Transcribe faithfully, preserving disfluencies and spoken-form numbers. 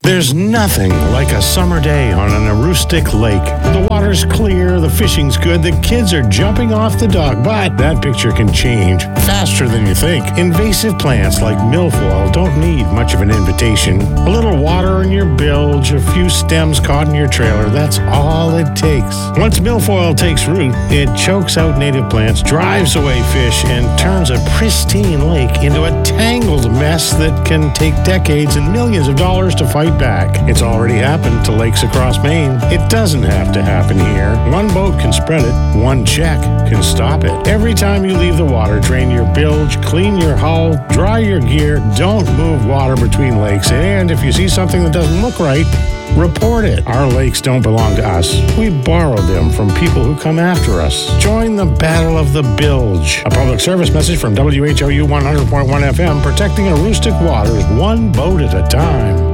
There's nothing like a summer day on an Aroostook lake. The water's clear, the fishing's good, the kids are jumping off the dock, but that picture can change faster than you think. Invasive plants like milfoil don't need much of an invitation. A little water in your bilge, a few stems caught in your trailer, that's all it takes. Once milfoil takes root, it chokes out native plants, drives away fish, and turns a pristine lake into a tangled mess that can take decades and millions of dollars to fight back. It's already happened to lakes across Maine. It doesn't have to happen here. One boat can spread it. One check can stop it. Every time you leave the water, drain your bilge, clean your hull, dry your gear. Don't move water between lakes. And if you see something that doesn't look right, report it. Our lakes don't belong to us. We borrowed them from people who come after us. Join the Battle of the Bilge. A public service message from W H O U one hundred point one F M, protecting Aroostook waters one boat at a time.